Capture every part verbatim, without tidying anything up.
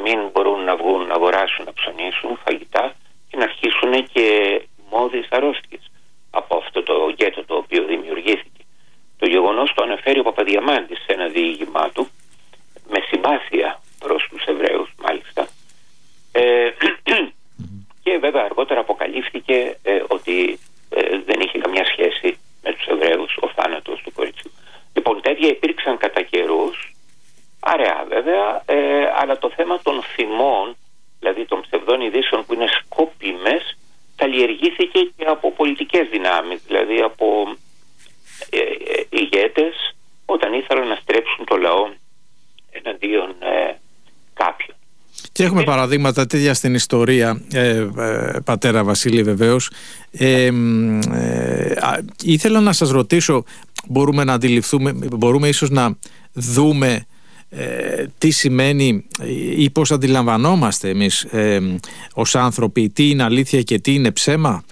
μην μπορούν να βγουν να αγοράσουν, να ψωνίσουν φαγητά και να αρχίσουν και μόδιες αρρώστιες από αυτό το γκέτο το οποίο δημιουργήθηκε. Το γεγονός το αναφέρει ο Παπαδιαμάντης σε ένα διήγημά του, με συμπάθεια προς τους Εβραίους μάλιστα, ε, και βέβαια αργότερα αποκαλύφθηκε ε, ότι ε, δεν είχε καμιά σχέση με τους Εβραίους ο θάνατος του κοριτσιού. Λοιπόν, τέτοια υπήρξαν κατά καιρούς, αραιά βέβαια, ε, αλλά το θέμα των φημών, δηλαδή των ψευδών ειδήσεων που είναι σκόπιμες, καλλιεργήθηκε και από πολιτικές δυνάμεις, δηλαδή από ε, ε, ηγέτες, όταν ήθελαν να στρέψουν το λαό εναντίον ε, κάποιον. Και έχουμε παραδείγματα τέτοια στην ιστορία, ε, ε, πατέρα Βασίλη, βεβαίως. Ε, ε, ήθελα να σας ρωτήσω, μπορούμε να αντιληφθούμε, μπορούμε ίσως να δούμε ε, τι σημαίνει ή πώς αντιλαμβανόμαστε εμείς ε, ως άνθρωποι, τι είναι αλήθεια και τι είναι ψέμα?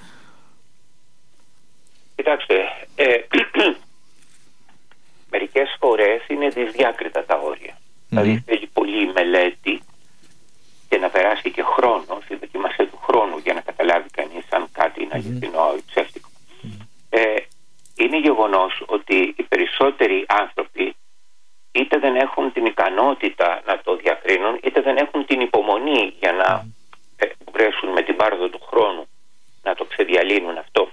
Κοιτάξτε, ε, μερικές φορές είναι δυσδιάκριτα τα όρια. Mm. Δηλαδή θέλει πολύ μελέτη και να περάσει και χρόνο, η δοκιμασία του χρόνου, για να καταλάβει κανείς αν κάτι είναι αληθινό ή ψεύτικο. Mm. Ε, είναι γεγονός ότι οι περισσότεροι άνθρωποι είτε δεν έχουν την ικανότητα να το διακρίνουν, είτε δεν έχουν την υπομονή για να mm. βρέσουν με την πάροδο του χρόνου να το ξεδιαλύνουν αυτό.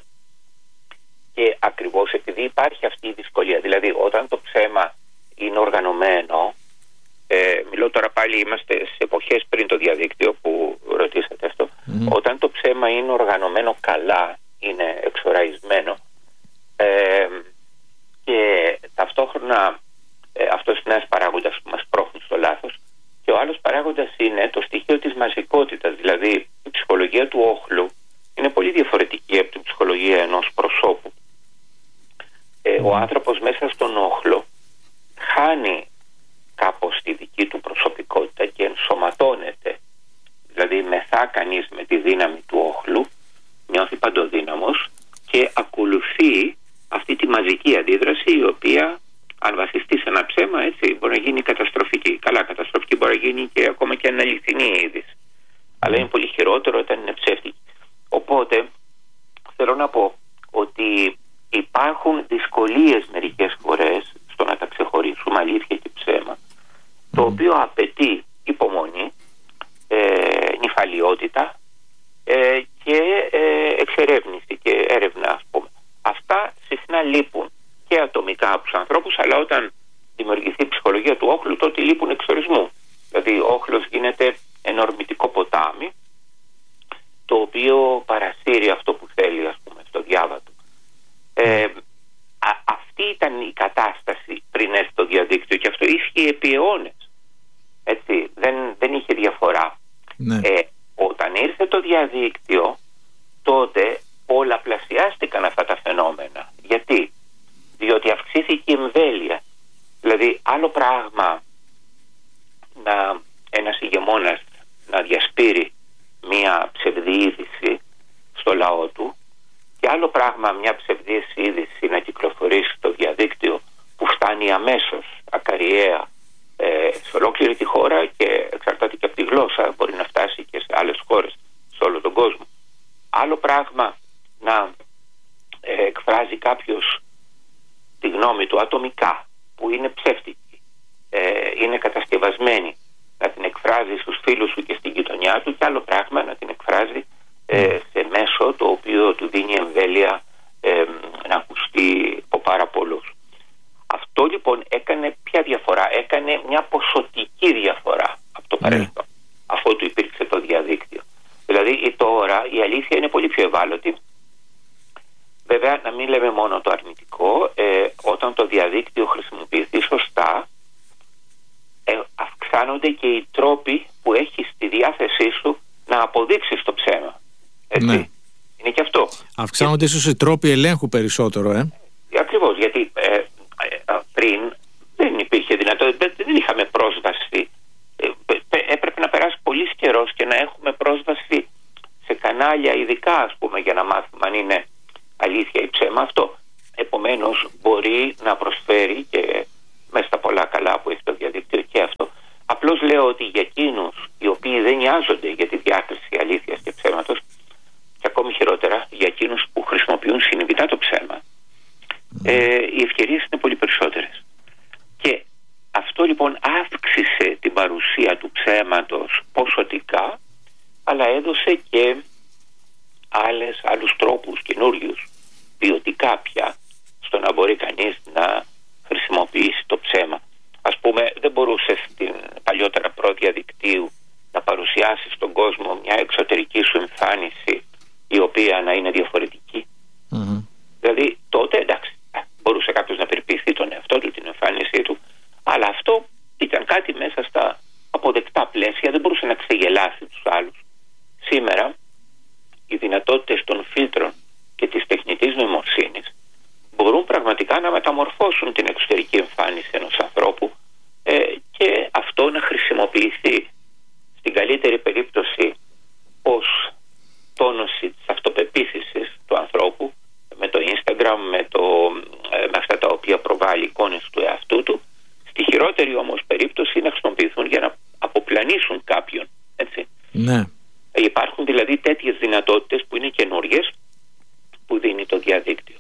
Και ακριβώς επειδή υπάρχει αυτή η δυσκολία, δηλαδή όταν το ψέμα είναι οργανωμένο, ε, μιλώ τώρα πάλι, είμαστε σε εποχές πριν το διαδίκτυο που ρωτήσατε αυτό, mm. όταν το ψέμα είναι οργανωμένο καλά, είναι εξοραϊσμένο, ε, και ταυτόχρονα ε, αυτός είναι ένας παράγοντας που μας πρόχνει στο λάθος, και ο άλλος παράγοντας είναι το στοιχείο της μαζικότητας, δηλαδή η ψυχολογία του όχλου είναι πολύ διαφορετική από την ψυχολογία ενός προσώπου. Ε, ο άνθρωπος μέσα στον όχλο χάνει κάπως τη δική του προσωπικότητα και ενσωματώνεται, δηλαδή μεθά κανείς με τη δύναμη του όχλου, νιώθει παντοδύναμος και ακολουθεί αυτή τη μαζική αντίδραση, η οποία αν βασιστεί σε ένα ψέμα, έτσι, μπορεί να γίνει καταστροφική. Καλά, καταστροφική μπορεί να γίνει και ακόμα και αναληθινή είδηση, αλλά είναι πολύ χειρότερο όταν είναι ψεύτικη. Οπότε θέλω να πω ότι υπάρχουν δυσκολίες μερικές φορές στο να τα ξεχωρίσουμε αλήθεια και ψέμα, mm. το οποίο απαιτεί υπομονή, ε, νυφαλιότητα ε, και ε, εξερεύνηση και έρευνα, ας πούμε. Αυτά συχνά λείπουν και ατομικά από τους ανθρώπους, αλλά όταν δημιουργηθεί η ψυχολογία του όχλου, τότε λείπουν εξορισμού. Δηλαδή ο όχλος γίνεται ένα ορμητικό ποτάμι, το οποίο παρασύρει αυτό που θέλει, ας πούμε, στο διάβατο. Ε, α, αυτή ήταν η κατάσταση πριν έρθει το διαδίκτυο, και αυτό ίσχυε επί αιώνες. Έτσι, δεν, δεν είχε διαφορά. Ναι. Ε, όταν ήρθε το διαδίκτυο, τότε πολλαπλασιάστηκαν αυτά τα φαινόμενα. Γιατί? Διότι αυξήθηκε η εμβέλεια. Δηλαδή άλλο πράγμα να ένας ηγεμόνας να διασπείρει μία ψευδή είδηση στο λαό του, και άλλο πράγμα μια ψευδής είδηση να κυκλοφορήσει στο διαδίκτυο που φτάνει αμέσως, ακαριέα, ε, σε ολόκληρη τη χώρα, και εξαρτάται και από τη γλώσσα, μπορεί να φτάσει και σε άλλες χώρες, σε όλο τον κόσμο. Άλλο πράγμα να ε, εκφράζει κάποιος τη γνώμη του ατομικά, που είναι ψεύτικη, ε, είναι κατασκευασμένη, να την εκφράζει στους φίλους του και στην γειτονιά του, και άλλο πράγμα να την εκφράζει ε, σε μέσο το οποίο του δίνει εμβέλεια ε, να ακουστεί από πάρα πολλούς. Αυτό λοιπόν έκανε ποια διαφορά? Έκανε μια ποσοτική διαφορά από το παρελθόν, mm. αφού του υπήρξε το διαδίκτυο. Δηλαδή τώρα η αλήθεια είναι πολύ πιο ευάλωτη. Βέβαια, να μην λέμε μόνο το αρνητικό, ε, όταν το διαδίκτυο χρησιμοποιηθεί σωστά, ε, αυξάνονται και οι τρόποι που έχει στη διάθεσή σου να αποδείξεις το ψέμα. Έτσι. Ναι. Είναι και αυτό. Αυξάνονται ίσως οι τρόποι ελέγχου περισσότερο, ε. Ακριβώς, γιατί ε, ε, πριν δεν υπήρχε δυνατότητα, δεν είχαμε πρόσβαση. Ε, έπρεπε να περάσει πολύ καιρός και να έχουμε πρόσβαση σε κανάλια ειδικά, ας πούμε, για να μάθουμε αν είναι αλήθεια ή ψέμα αυτό. Επομένως μπορεί να προσφέρει και μέσα στα πολλά καλά που έχει το διαδίκτυο και αυτό. Απλώς λέω ότι για εκείνους οι δεν νοιάζονται για τη διάκριση αλήθειας και ψέματος, και ακόμη χειρότερα για εκείνους που χρησιμοποιούν συνειδητά το ψέμα, ε, οι ευκαιρίες είναι πολύ περισσότερες. Και αυτό λοιπόν αύξησε την παρουσία του ψέματος ποσοτικά, αλλά έδωσε και άλλες, άλλους τρόπους καινούριους, ποιοτικά πια, στο να μπορεί κανείς να χρησιμοποιήσει το ψέμα. Ας πούμε, δεν μπορούσες στην παλιότερα προδιαδικτύου να παρουσιάσεις στον κόσμο μια εξωτερική σου εμφάνιση η οποία να είναι διαφορετική. Mm-hmm. Δηλαδή τότε εντάξει, μπορούσε κάποιος να περιποιηθεί τον εαυτό του, την εμφάνισή του, αλλά αυτό ήταν κάτι μέσα στα αποδεκτά πλαίσια, δεν μπορούσε να ξεγελάσει τους άλλους. Σήμερα οι δυνατότητες των φίλτρων και της τεχνητής νοημοσύνης μπορούν πραγματικά να μεταμορφώσουν την εξωτερική εμφάνιση ενός ανθρώπου, ε, και αυτό να χρησιμοποιηθεί στην καλύτερη περίπτωση ως τόνωση της αυτοπεποίθησης του ανθρώπου, με το Instagram, με, το, ε, με αυτά τα οποία προβάλλει εικόνες του εαυτού του. Στη χειρότερη όμως περίπτωση να χρησιμοποιηθούν για να αποπλανήσουν κάποιον, έτσι. Ναι. Υπάρχουν δηλαδή τέτοιες δυνατότητες που είναι καινούριες, που δίνει το διαδίκτυο.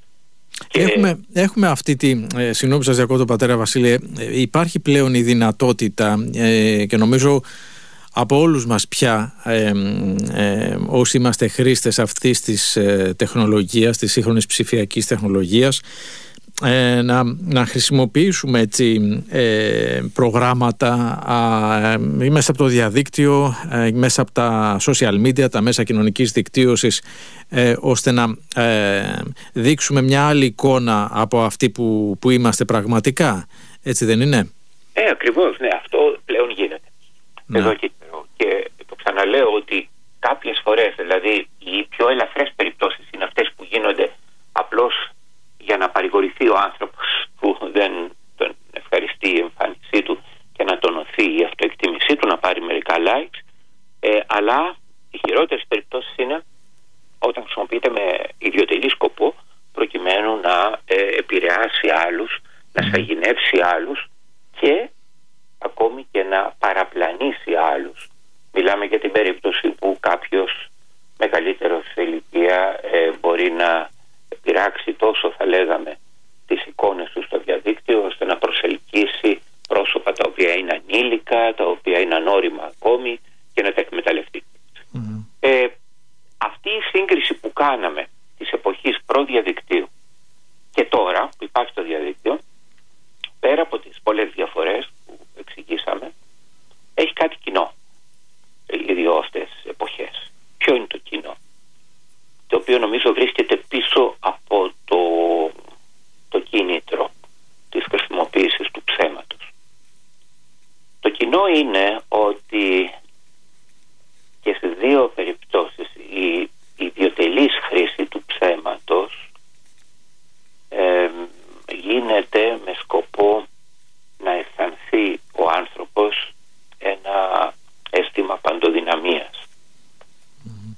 Έχουμε, έχουμε αυτή τη, ε, συγγνώμη σας διακόπτω πατέρα Βασίλη, ε, υπάρχει πλέον η δυνατότητα ε, και νομίζω από όλους μας πια ε, ε, όσοι είμαστε χρήστες αυτής της ε, τεχνολογίας, της σύγχρονης ψηφιακής τεχνολογίας, ε, να, να χρησιμοποιήσουμε έτσι, ε, προγράμματα ε, μέσα από το διαδίκτυο, ε, μέσα από τα social media, τα μέσα κοινωνικής δικτύωσης, ε, ώστε να ε, δείξουμε μια άλλη εικόνα από αυτή που, που είμαστε πραγματικά. Έτσι δεν είναι? Ε, ακριβώς, ναι, αυτό πλέον γίνεται. Ναι. Εδώ και καιρό. Και το ξαναλέω ότι κάποιες φορές, δηλαδή οι πιο ελαφρές περιπτώσεις είναι αυτές που γίνονται απλώς για να παρηγορηθεί ο άνθρωπος που δεν τον ευχαριστεί η εμφάνισή του και να τονωθεί η αυτοεκτίμησή του, να πάρει μερικά likes, ε, αλλά οι χειρότερες περιπτώσεις είναι όταν χρησιμοποιείται με ιδιωτελή σκοπό, προκειμένου να ε, επηρεάσει άλλους, να σαγηνεύσει άλλους και ακόμη και να παραπλανήσει άλλους. Μιλάμε για την περίπτωση που κάποιος μεγαλύτερος σε ηλικία ε, μπορεί να πειράξει τόσο, θα λέγαμε, τις εικόνες του στο διαδίκτυο, ώστε να προσελκύσει πρόσωπα τα οποία είναι ανήλικα, τα οποία είναι ανώριμα ακόμη, και να τα εκμεταλλευτεί. Mm-hmm. Ε, αυτή η σύγκριση που κάναμε της εποχής προδιαδικτύου και τώρα που υπάρχει το διαδίκτυο, πέρα από τις πολλές διαφορές που εξηγήσαμε, έχει κάτι κοινό οι δύο αυτές εποχές. Ποιο είναι το κοινό? Το οποίο νομίζω βρίσκεται πίσω από το, το κίνητρο της χρησιμοποίησης του ψέματος. Το κοινό είναι ότι και στις δύο περιπτώσεις η ιδιωτελής χρήση του ψέματος ε, γίνεται με σκοπό να αισθανθεί ο άνθρωπος ένα αίσθημα παντοδυναμίας. Mm-hmm.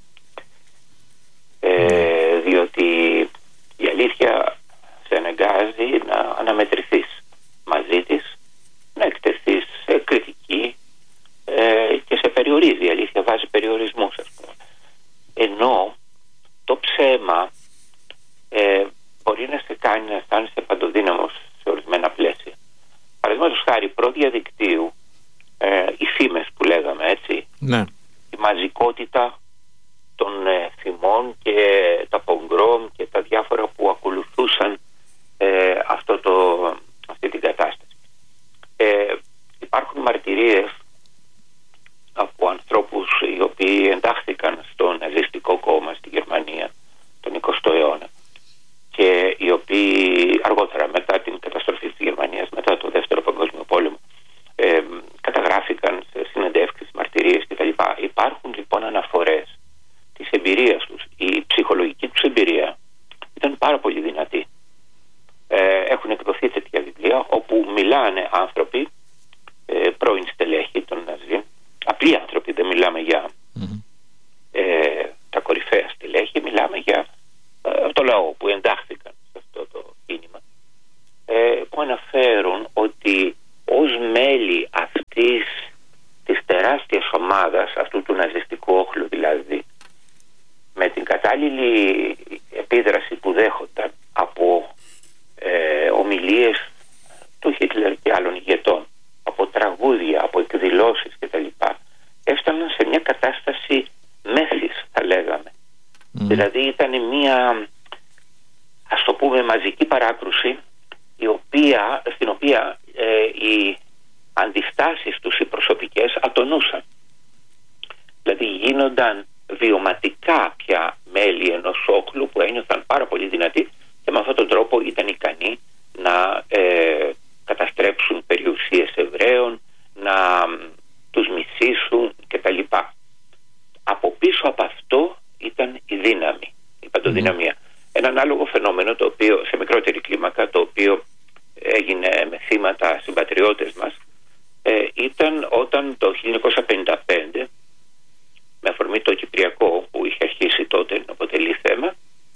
Ε, διότι η αλήθεια σε αναγκάζει να αναμετρηθείς μαζί της, να εκτεθείς σε κριτική ε, και σε περιορίζει. Η αλήθεια βάζει περιορισμούς, ας πούμε. Ενώ το ψέμα ε, μπορεί να σε κάνει να αισθάνεσαι παντοδύναμος σε ορισμένα πλαίσια. Παραδείγματος χάρη, προδιαδικτύου, ε, οι φήμες που λέγαμε, έτσι, ναι. η μαζικότητα των ε, θυμών και τα πογκρόμ και τα διάφορα που ακολουθούσαν ε, αυτό το, αυτή την κατάσταση. Ε, υπάρχουν μαρτυρίες από ανθρώπους οι οποίοι εντάχθηκαν στο ναζιστικό κόμμα στη Γερμανία τον εικοστό αιώνα και οι οποίοι αργότερα, μετά την καταστροφή της Γερμανίας, μετά το δεύτερο παγκόσμιο πόλεμο, ε, καταγράφηκαν σε συνεντεύξεις, μαρτυρίες κτλ. Υπάρχουν λοιπόν αναφορές της εμπειρίας ομάδας, αυτού του ναζιστικού όχλου δηλαδή, με την κατάλληλη επίδραση που δέχονταν από ε, ομιλίες του Χίτλερ και άλλων ηγετών, από τραγούδια, από εκδηλώσεις κτλ., έφταναν σε μια κατάσταση μέθης, θα λέγαμε. Mm. Δηλαδή ήταν μια, ας το πούμε, μαζική παράκρουση, η οποία, στην οποία ε, οι αντιστάσεις τους οι προσωπικές ατονούσαν. Δηλαδή γίνονταν βιωματικά πια μέλη ενός όχλου που ένιωθαν πάρα πολύ δυνατοί και με αυτόν τον τρόπο ήταν ικανοί να ε, καταστρέψουν περιουσίες Εβραίων, να τους μισήσουν κτλ. Από πίσω από αυτό ήταν η δύναμη, η παντοδυναμία. Mm. Ένα ανάλογο φαινόμενο, το οποίο σε μικρότερη κλίμακα, το οποίο έγινε με θύματα συμπατριώτες μας, ε, ήταν όταν το χίλια εννιακόσια πενήντα πέντε, με αφορμή το Κυπριακό που είχε αρχίσει τότε να αποτελεί θέμα,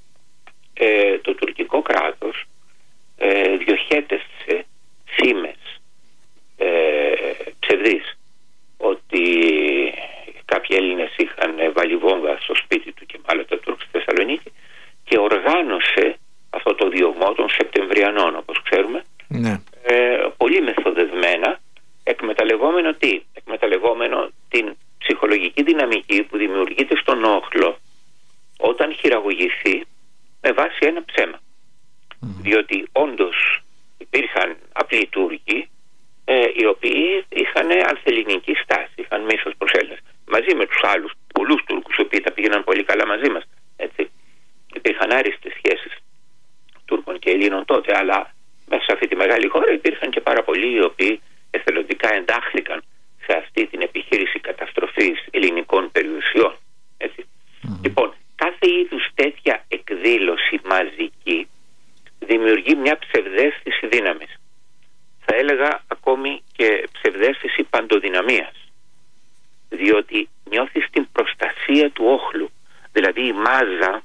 ε, το τουρκικό κράτος ε, διοχέτευσε φήμες ε, ψευδείς ότι κάποιοι Έλληνες είχαν βάλει βόμβα στο σπίτι του και μάλλον τα Τούρκ στη Θεσσαλονίκη, και οργάνωσε αυτό το διωγμό των Σεπτεμβριανών, όπως ξέρουμε, ναι. ε, πολύ μεθοδευμένα, εκμεταλλευόμενο τι, εκμεταλλευόμενο την ψυχολογική δυναμική που δημιουργείται στον όχλο όταν χειραγωγηθεί με βάση ένα ψέμα. Mm. Διότι όντως υπήρχαν απλοί Τούρκοι ε, οι οποίοι είχαν ανθελληνική στάση, είχαν μίσος προς Έλληνες, μαζί με τους άλλους πολλούς Τούρκους οι οποίοι τα πήγαιναν πολύ καλά μαζί μας, έτσι. Υπήρχαν άριστες σχέσεις Τούρκων και Ελλήνων τότε, αλλά μέσα σε αυτή τη μεγάλη χώρα υπήρχαν και πάρα πολλοί οι οποίοι εθελοντικά εντάχθηκαν σε αυτή την επιχείρηση καταστροφής ελληνικών περιουσιών, έτσι. Mm. Λοιπόν, κάθε είδους τέτοια εκδήλωση μαζική δημιουργεί μια ψευδαίσθηση δύναμης. Θα έλεγα ακόμη και ψευδαίσθηση παντοδυναμίας, διότι νιώθεις την προστασία του όχλου. Δηλαδή η μάζα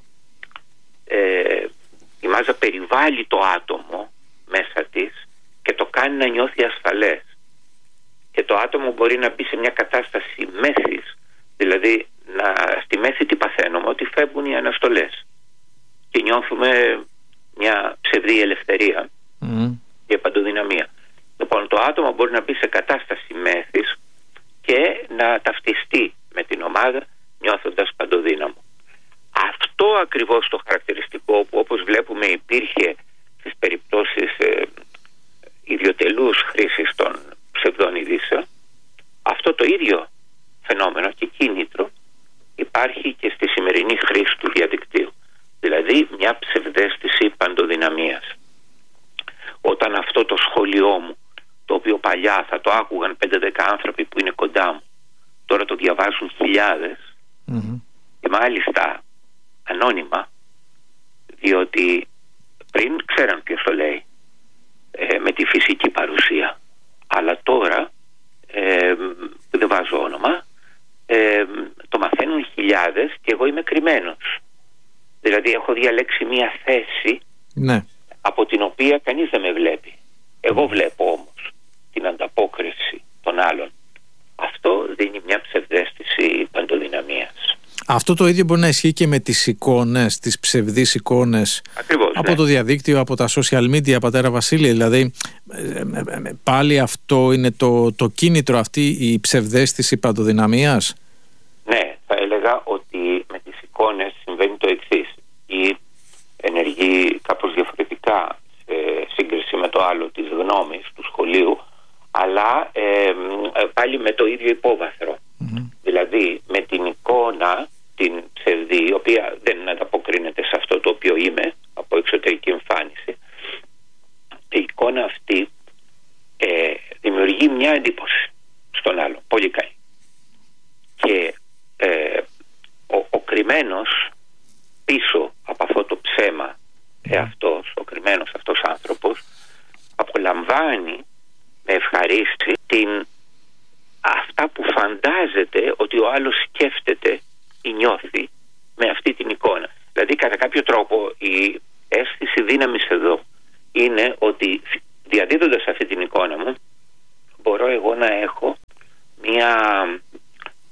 ε, η μάζα περιβάλλει το άτομο μέσα της και το κάνει να νιώθει ασφαλές. Και το άτομο μπορεί να μπει σε μια κατάσταση μέθης, δηλαδή να, στη μέθη τι παθαίνουμε, ότι φεύγουν οι αναστολές και νιώθουμε μια ψευδή ελευθερία mm. και παντοδυναμία. Λοιπόν, το άτομο μπορεί να μπει σε κατάσταση μέθης και να ταυτιστεί με την ομάδα νιώθοντας παντοδύναμο. Αυτό ακριβώς το χαρακτηριστικό που, όπως βλέπουμε, υπήρχε στις περιπτώσεις ε, ιδιωτελούς χρήσης των ψευδών ειδήσεων, αυτό το ίδιο φαινόμενο και κίνητρο υπάρχει και στη σημερινή χρήση του διαδικτύου. Δηλαδή μια ψευδαίσθηση παντοδυναμίας. Όταν αυτό το σχόλιο μου, το οποίο παλιά θα το άκουγαν πέντε δέκα άνθρωποι που είναι κοντά μου, τώρα το διαβάζουν χιλιάδες mm-hmm. και μάλιστα ανώνυμα, διότι πριν ξέραν ποιος το λέει ε, με τη φυσική παρουσία, αλλά τώρα ε, δεν βάζω όνομα, ε, το μαθαίνουν χιλιάδες και εγώ είμαι κρυμμένος. Δηλαδή έχω διαλέξει μια θέση ναι. από την οποία κανείς δεν με βλέπει. Εγώ βλέπω όμως την ανταπόκριση των άλλων. Αυτό δίνει μια ψευδαίσθηση παντοδυναμίας. Αυτό το ίδιο μπορεί να ισχύει και με τις εικόνες, τις ψευδείς εικόνες. Ακριβώς, από ναι. το διαδίκτυο, από τα social media, πατέρα Βασίλη. Δηλαδή πάλι αυτό είναι το, το κίνητρο, αυτή η ψευδαίσθηση παντοδυναμίας. Ναι, θα έλεγα ότι με τις εικόνες συμβαίνει το εξής. Ή ενεργεί κάπως διαφορετικά σε σύγκριση με το άλλο της γνώμης, του σχολείου, αλλά ε, πάλι με το ίδιο υπόβαθρο. Mm-hmm. Δηλαδή με την εικόνα, την ψευδή, η οποία δεν ανταποκρίνεται σε αυτό το οποίο είμαι από εξωτερική εμφάνιση, η εικόνα αυτή ε, δημιουργεί μια εντύπωση στον άλλο, πολύ καλή. Και ε, ο, ο κρυμμένος πίσω από αυτό το ψέμα εαυτός, ο κρυμμένος αυτός άνθρωπος απολαμβάνει με ευχαρίστηση την, αυτά που φαντάζεται ότι ο άλλος σκέφτεται ή νιώθει με αυτή την εικόνα. Δηλαδή κατά κάποιο τρόπο η αίσθηση δύναμης εδώ είναι ότι διαδίδοντας αυτή την εικόνα μου μπορώ εγώ να έχω μια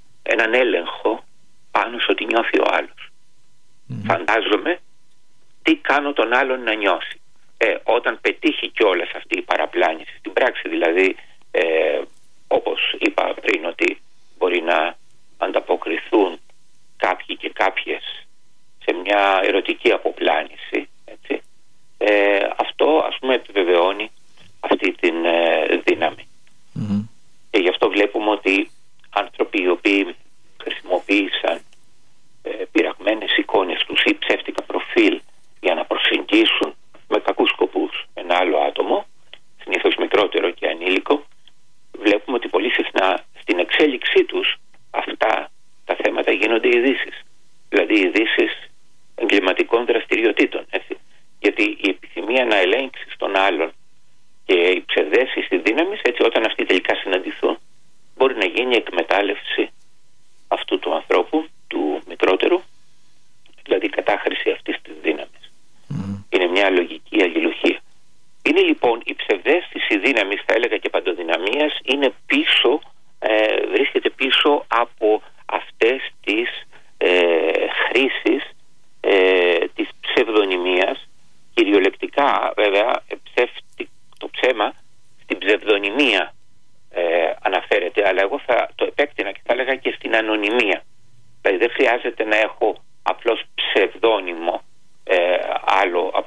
έναν έλεγχο πάνω στο τι νιώθει ο άλλος. Mm. Φαντάζομαι τι κάνω τον άλλον να νιώσει. Ε, όταν πετύχει κιόλας αυτή η παραπλάνηση στην πράξη, δηλαδή ε, όπως είπα πριν, ότι μπορεί να ανταποκριθούν κάποιοι και κάποιες σε μια ερωτική αποπλάνηση, έτσι, ε, αυτό ας πούμε επιβεβαιώνει αυτή την ε, δύναμη. Mm-hmm. Και γι' αυτό βλέπουμε ότι άνθρωποι οι οποίοι χρησιμοποίησαν ε, πειραγμένες εικόνες τους ή ψεύτικα προφίλ για να προσεγγίσουν με κακούς σκοπούς ένα άλλο άτομο, συνήθως μικρότερο και ανήλικο, βλέπουμε ότι πολύ συχνά στην εξέλιξή τους αυτά τα θέματα γίνονται ειδήσεις. Δηλαδή ειδήσεις εγκληματικών δραστηριοτήτων. Έτσι. Γιατί η επιθυμία να ελέγξεις τον άλλον και η ψευδαίσθηση δύναμης, έτσι, όταν αυτοί τελικά συναντηθούν, μπορεί να γίνει εκμετάλλευση αυτού του ανθρώπου, του μικρότερου, δηλαδή κατάχρηση αυτής της δύναμης. Mm. Είναι μια λογική αλληλουχία. Είναι λοιπόν η ψευδαίσθηση δύναμης, θα έλεγα και παντοδυναμίας, είναι πίσω, ε, βρίσκεται πίσω από αυτές τις ε, χρήσεις ε, της ψευδονυμίας, κυριολεκτικά βέβαια ψεύτη, το ψέμα στην ψευδονυμία ε, αναφέρεται, αλλά εγώ θα το επέκτηνα και θα έλεγα και στην ανωνυμία. Δηλαδή δεν χρειάζεται να έχω απλώς ψευδόνυμο ε, άλλο από,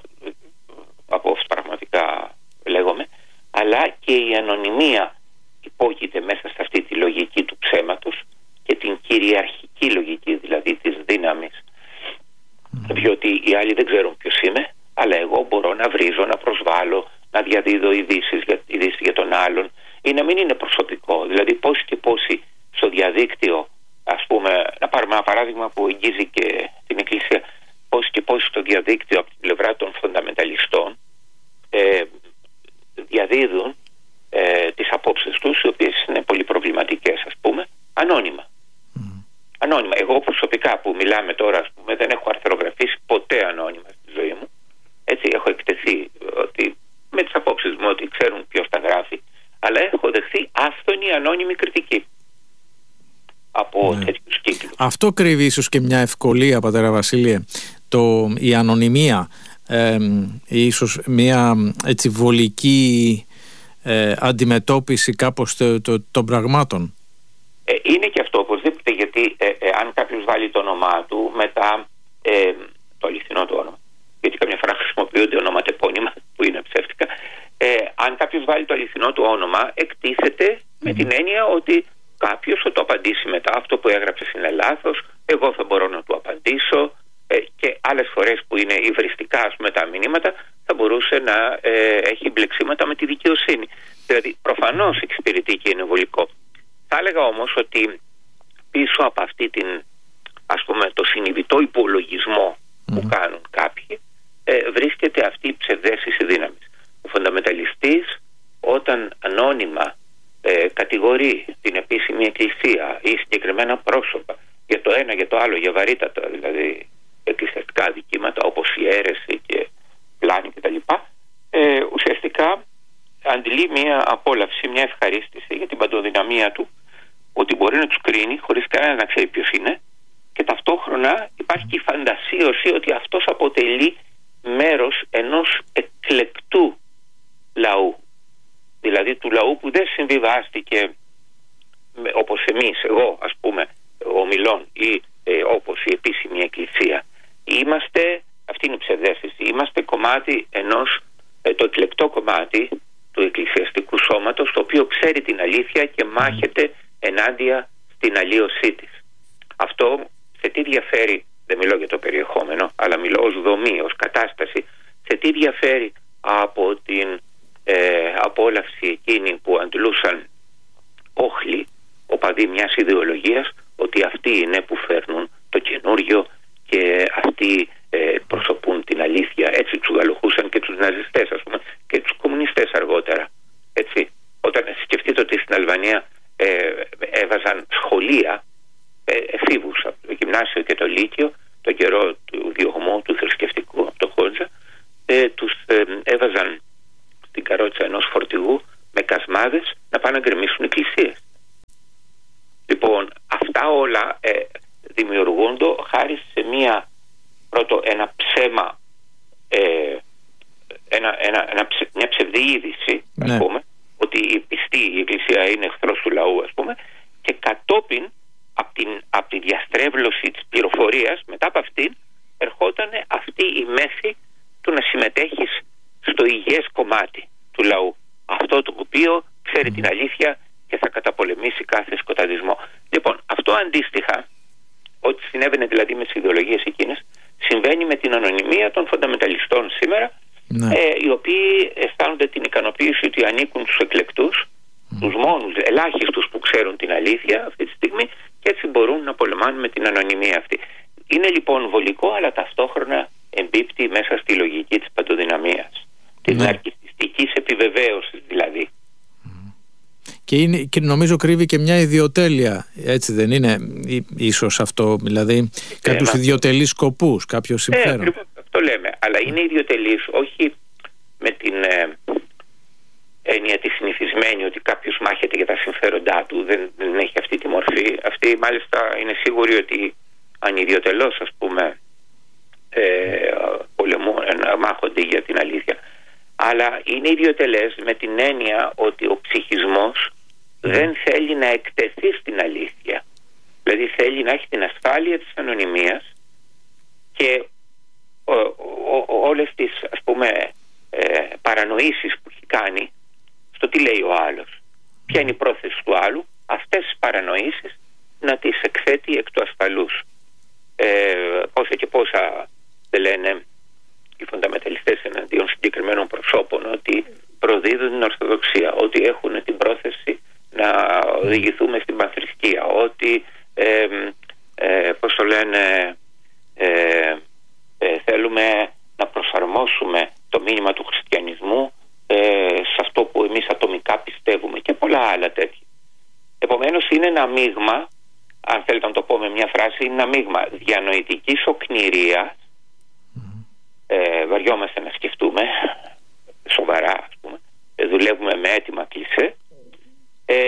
από όσο πραγματικά λέγομαι, αλλά και η ανωνυμία υπόκειται μέσα σε αυτή τη λογική του ψέματος και την κυριαρχική λογική, δηλαδή της δύναμης. Mm. Διότι οι άλλοι δεν ξέρουν ποιος είμαι, αλλά εγώ μπορώ να βρίζω, να προσβάλλω, να διαδίδω ειδήσεις για, ειδήσεις για τον άλλον, ή να μην είναι προσωπικό. Δηλαδή πόσοι και πόσοι στο διαδίκτυο, ας πούμε, να πάρουμε ένα παράδειγμα που εγγύζει και την Εκκλησία, πόσοι και πόσοι στο διαδίκτυο από την πλευρά των φονταμενταλιστών ε, διαδίδουν ε, τις απόψεις τους, οι οποίες είναι πολύ προβληματικές, ας πούμε, ανώνυμα. Mm. Ανώνυμα. Εγώ προσωπικά που μιλάμε τώρα, ας πούμε, δεν έχω αρθρογραφήσει ποτέ ανώνυμα στη ζωή μου. Έτσι, έχω εκτεθεί ότι, με τις απόψεις μου, ότι ξέρουν ποιος τα γράφει, αλλά έχω δεχθεί άφθονη ανώνυμη κριτική από ναι. τέτοιους κύκλους. Αυτό κρύβει ίσως και μια ευκολία, πατέρα Βασίλειε, το, η ανωνυμία, ε, ίσως μια έτσι βολική ε, αντιμετώπιση κάπως το, το, των πραγμάτων. Ε, είναι και αυτό οπωσδήποτε, γιατί ε, ε, αν κάποιος βάλει το όνομά του μετά ε, το αληθινό του όνομα, γιατί καμιά φορά χρησιμοποιούνται ονοματεπώνυμα που είναι ψεύτικα, ε, αν κάποιος βάλει το αληθινό του όνομα, εκτίθεται mm. με την έννοια ότι κάποιος θα το απαντήσει μετά, αυτό που έγραψε είναι λάθος, εγώ θα μπορώ να του απαντήσω, ε, και άλλες φορές που είναι υβριστικά, ας πούμε, τα μηνύματα, θα μπορούσε να ε, έχει μπλεξίματα με τη δικαιοσύνη. Δηλαδή προφανώς εξυπηρετεί και είναι βολικό. Θα έλεγα όμως ότι πίσω από αυτή την, ας πούμε, το συνειδητό υπολογισμό mm. που κάνουν κάποιοι, ε, βρίσκεται αυτή η ψευδαίσθηση δύναμης. Ο φονταμεταλιστής, όταν ανώνυμα ε, κατηγορεί την επίσημη εκκλησία ή συγκεκριμένα πρόσωπα για το ένα, για το άλλο, για βαρύτατα δηλαδή εκκλησιαστικά αδικήματα όπως η αίρεση και πλάνη κτλ., ε, ουσιαστικά αντιλεί μια απόλαυση, μια ευχαρίστηση για την παντοδυναμία του, ότι μπορεί να τους κρίνει χωρίς κανένα να ξέρει ποιος είναι, και ταυτόχρονα υπάρχει και η φαντασίωση ότι αυτός αποτελεί μέρος ενός εκλεκτού λαού, δηλαδή του λαού που δεν συμβιβάστηκε όπως εμείς, εγώ ας πούμε ομιλών, ή ε, όπως η επίσημη εκκλησία. Είμαστε, αυτή είναι η ψευδαίσθηση, είμαστε κομμάτι ενός, ε, το εκλεκτό κομμάτι του εκκλησιαστικού σώματος, το οποίο ξέρει την αλήθεια και μάχεται ενάντια στην αλλίωσή της. Αυτό σε τι διαφέρει, δεν μιλώ για το περιεχόμενο, αλλά μιλώ ως δομή, ως κατάσταση, σε τι διαφέρει από την ε, απόλαυση εκείνη που αντλούσαν όχλοι, οπαδοί μιας ιδεολογίας, ότι αυτοί είναι που φέρνουν το καινούριο και αυτοί ε, προσωπούν την αλήθεια. Έτσι τους γαλοχούσαν και τους ναζιστές, ας πούμε, και τους κομμουνιστές αργότερα. Έτσι, όταν σκεφτείτε ότι στην Αλβανία ε, έβαζαν σχολεία ε, εφήβους από το γυμνάσιο και το λύκειο, το καιρό του διωγμού του θρησκευτικού από το Χόντζα, ε, τους ε, έβαζαν στην καρότσα ενός φορτηγού με κασμάδες να πάνε να γκρεμίσουν εκκλησίες. Λοιπόν, αυτά αυτά όλα ε, δημιουργούνται χάρη σε μια, πρώτο, ένα ψέμα, ε, ένα, ένα, ένα, μια ψευδή είδηση, ναι. ας πούμε, ότι η πιστή η Εκκλησία είναι εχθρός του λαού, ας πούμε, και κατόπιν από, την, από τη διαστρέβλωση της πληροφορίας, μετά από αυτήν ερχόταν αυτή η μέθη του να συμμετέχεις στο υγιές κομμάτι του λαού, αυτό το οποίο ξέρει mm. την αλήθεια και θα καταπολεμήσει κάθε σκοταδισμό. Λοιπόν, αυτό αντίστοιχα, ό,τι συνέβαινε δηλαδή με τις ιδεολογίες εκείνες, συμβαίνει με την ανωνυμία των φονταμεταλιστών σήμερα, ναι. ε, οι οποίοι αισθάνονται την ικανοποίηση ότι ανήκουν στους εκλεκτούς, mm. τους μόνους ελάχιστους που ξέρουν την αλήθεια αυτή τη στιγμή, και έτσι μπορούν να πολεμάνε με την ανωνυμία αυτή. Είναι λοιπόν βολικό, αλλά ταυτόχρονα εμπίπτει μέσα στη λογική της παντοδυναμίας, ναι. της ναρκιστικής επιβεβαίωσης δηλαδή. Και, είναι, και νομίζω κρύβει και μια ιδιοτέλεια, έτσι δεν είναι, ίσως αυτό, δηλαδή κάποιους ε, ιδιοτελείς σκοπούς, κάποιο συμφέρον. Ε, αυτό λέμε, αλλά είναι ιδιοτελείς όχι με την ε, έννοια τη συνηθισμένη ότι κάποιος μάχεται για τα συμφέροντά του, δεν, δεν έχει αυτή τη μορφή. Αυτοί μάλιστα είναι σίγουροι ότι ανιδιοτελώς, ας πούμε, ε, πολεμούν, μάχονται για την αλήθεια. Αλλά είναι ιδιοτελές με την έννοια ότι ο ψυχισμός δεν θέλει να εκτεθεί στην αλήθεια. Δηλαδή θέλει να έχει την ασφάλεια της ανωνυμίας και ο, ο, ο, όλες τις, ας πούμε, ε, παρανοήσεις που έχει κάνει στο τι λέει ο άλλος, ποια είναι η πρόθεση του άλλου, αυτές τις παρανοήσεις να τις εκθέτει εκ του ασφαλούς. Ε, πόσα και πόσα δεν λένε οι φονταμεταλιστές εναντίον συγκεκριμένων προσώπων ότι προδίδουν την Ορθοδοξία, ότι έχουν την πρόθεση να οδηγηθούμε στην πανθρησκεία, ότι ε, ε, πώς το λένε ε, ε, θέλουμε να προσαρμόσουμε το μήνυμα του χριστιανισμού ε, σε αυτό που εμείς ατομικά πιστεύουμε και πολλά άλλα τέτοια. Επομένως είναι ένα μείγμα, αν θέλετε να το πω με μια φράση, είναι ένα μείγμα διανοητικής οκνηρίας. Ε, βαριόμαστε να σκεφτούμε σοβαρά, ας πούμε, ε, δουλεύουμε με έτοιμα κλισέ, ε,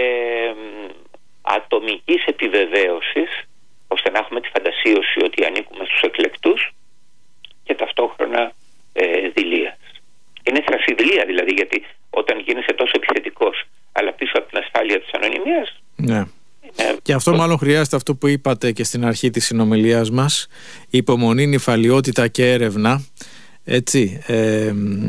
ατομικής επιβεβαίωσης ώστε να έχουμε τη φαντασίωση ότι ανήκουμε στους εκλεκτούς, και ταυτόχρονα ε, δειλίας. Είναι θρασιδηλία δηλαδή, γιατί όταν γίνεσαι τόσο επιθετικός αλλά πίσω από την ασφάλεια της ανωνυμίας, ναι. είναι... Και αυτό μάλλον χρειάζεται αυτό που είπατε και στην αρχή της συνομιλίας μας, υπομονή, νηφαλιότητα και έρευνα. Έτσι, ε,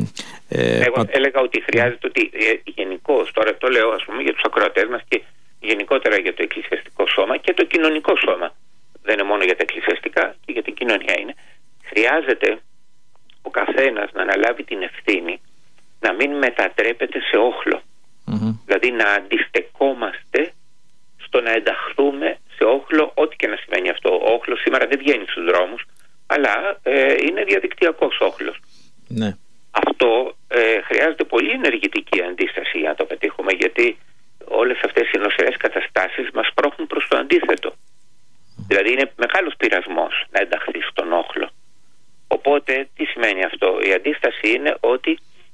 ε, Εγώ πα... έλεγα ότι χρειάζεται ότι ε, γενικώς, τώρα το λέω ας πούμε για τους ακροατές μας και γενικότερα για το εκκλησιαστικό σώμα και το κοινωνικό σώμα, δεν είναι μόνο για τα εκκλησιαστικά και για την κοινωνία είναι, χρειάζεται ο καθένας να αναλάβει την ευθύνη να μην μετατρέπεται σε όχλο, mm-hmm. δηλαδή να αντιστεκόμαστε στο να ενταχθούμε σε όχλο, ό,τι και να σημαίνει αυτό. Ο όχλος σήμερα δεν βγαίνει στους δρόμους, αλλά ε, είναι διαδικτυακός όχλος. Ναι. Αυτό ε, χρειάζεται πολύ ενεργητική αντίσταση για να το πετύχουμε, γιατί όλες αυτές οι νοσηρές καταστάσεις μας πρόχνουν προς το αντίθετο. Mm. Δηλαδή είναι μεγάλος πειρασμός να ενταχθεί στον όχλο. Οπότε τι σημαίνει αυτό? Η αντίσταση είναι ότι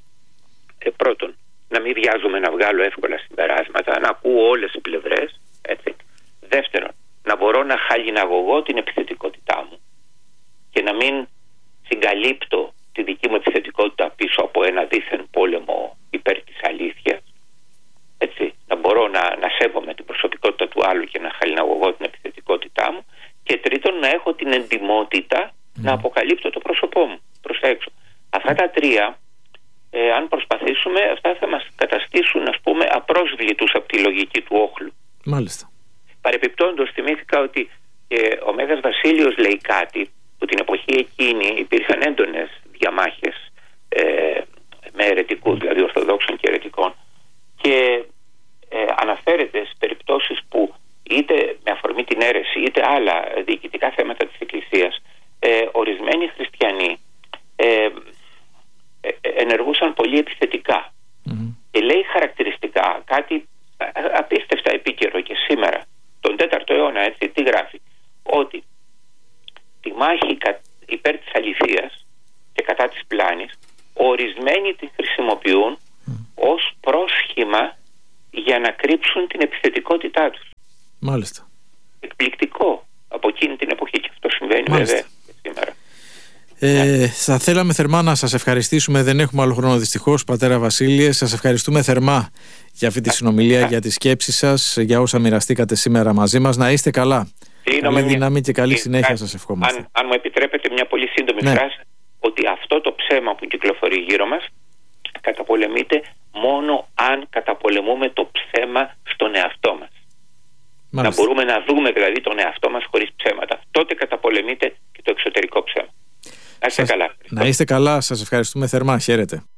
ε, πρώτον, να μην βιάζομαι να βγάλω εύκολα συμπεράσματα, να ακούω όλες τις πλευρές, έτσι. Δεύτερον, να μπορώ να χαλιναγωγώ την επιθετικότητά μου και να μην συγκαλύπτω τη δική μου επιθετικότητα πίσω από ένα δίθεν πόλεμο υπέρ της αλήθειας, έτσι. Να μπορώ να, να σέβομαι την προσωπικότητα του άλλου και να χαλιναγωγώ την επιθετικότητά μου. Και τρίτον, να έχω την εντιμότητα mm. να αποκαλύπτω το πρόσωπό μου προς τα έξω. Αυτά τα τρία, ε, αν προσπαθήσουμε, αυτά θα μας καταστήσουν, ας πούμε, απρόσβλητους από τη λογική του όχλου. Μάλιστα. Παρεπιπτόντως, θυμήθηκα ότι ε, ο Μέγας Βασίλειος λέει κάτι που την εποχή εκείνη υπήρχαν έντονες διαμάχες ε, με αιρετικούς, δηλαδή Ορθοδόξων και αιρετικών, και ε, αναφέρεται στις περιπτώσεις που είτε με αφορμή την αίρεση είτε άλλα διοικητικά θέματα της Εκκλησίας, ε, ορισμένοι χριστιανοί ε, ε, ενεργούσαν πολύ επιθετικά. Mm-hmm. Και λέει χαρακτηριστικά κάτι απίστευτα επίκαιρο και σήμερα, τον τέταρτο αιώνα, έτσι, τι γράφει? Ότι τη μάχη υπέρ της αληθείας και κατά της πλάνης ορισμένοι τη χρησιμοποιούν mm. ως πρόσχημα για να κρύψουν την επιθετικότητά τους. Μάλιστα. εκπληκτικό από εκείνη την εποχή, και αυτό συμβαίνει βέβαια και σήμερα. Ε, yeah. Θα θέλαμε θερμά να σας ευχαριστήσουμε. Δεν έχουμε άλλο χρόνο δυστυχώς, πατέρα Βασίλειε. Σας ευχαριστούμε θερμά για αυτή τη συνομιλία, yeah. για τις σκέψεις σας, για όσα μοιραστήκατε σήμερα μαζί μας. Να είστε καλά. Καλή δύναμη και καλή συνέχεια σας ευχόμαστε. Αν, αν μου επιτρέπετε μια πολύ σύντομη ναι. φράση, ότι αυτό το ψέμα που κυκλοφορεί γύρω μας καταπολεμείται μόνο αν καταπολεμούμε το ψέμα στον εαυτό μας. Μάλιστα. Να μπορούμε να δούμε δηλαδή τον εαυτό μας χωρίς ψέματα. Τότε καταπολεμείται και το εξωτερικό ψέμα. Να είστε σας, καλά. Να είστε καλά, σας ευχαριστούμε θερμά. Χαίρετε.